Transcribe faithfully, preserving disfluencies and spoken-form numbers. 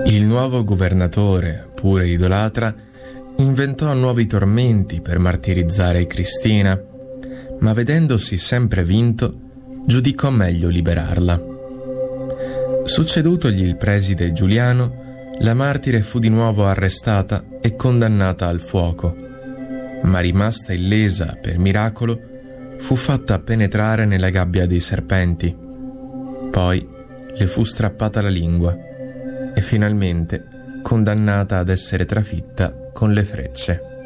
Il nuovo governatore, pure idolatra, inventò nuovi tormenti per martirizzare Cristina, ma vedendosi sempre vinto, giudicò meglio liberarla. Succedutogli il preside Giuliano, la martire fu di nuovo arrestata e condannata al fuoco, ma rimasta illesa per miracolo, fu fatta penetrare nella gabbia dei serpenti. Poi le fu strappata la lingua e finalmente condannata ad essere trafitta con le frecce.